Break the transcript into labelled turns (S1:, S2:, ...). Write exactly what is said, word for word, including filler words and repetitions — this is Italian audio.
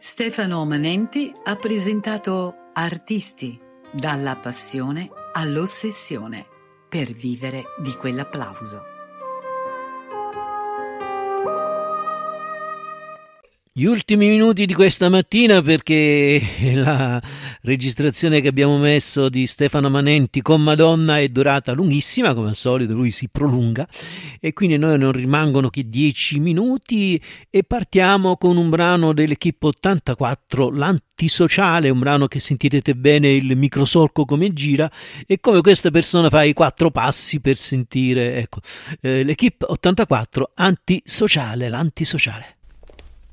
S1: Stefano Manenti ha presentato Artisti, dalla passione all'ossessione, per vivere di quell'applauso.
S2: Gli ultimi minuti di questa mattina, perché la registrazione che abbiamo messo di Stefano Manenti con Madonna è durata lunghissima, come al solito lui si prolunga, e quindi noi non rimangono che dieci minuti e partiamo con un brano dell'Equipe ottantaquattro, L'Antisociale, un brano che sentirete bene il microsolco come gira e come questa persona fa i quattro passi per sentire, ecco, eh, l'Equipe ottantaquattro, Antisociale, L'Antisociale.